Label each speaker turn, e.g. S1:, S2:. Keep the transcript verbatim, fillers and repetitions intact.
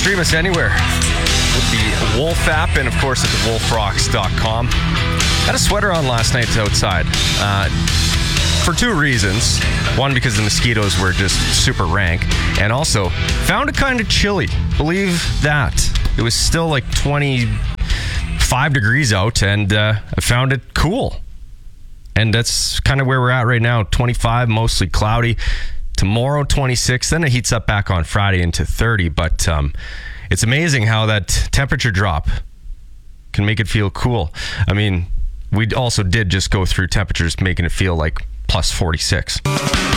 S1: stream us anywhere with the Wolf app and, of course, at the wolf rocks dot com. Had a sweater on last night outside uh, for two reasons. One, because the mosquitoes were just super rank, and also found it kind of chilly. Believe that. It was still like twenty-five degrees out, and uh, I found it cool. And that's kind of where we're at right now. twenty-five, mostly cloudy. Tomorrow, twenty-six. Then it heats up back on Friday into thirty. But um, it's amazing how that temperature drop can make it feel cool. I mean, we also did just go through temperatures making it feel like plus forty-six.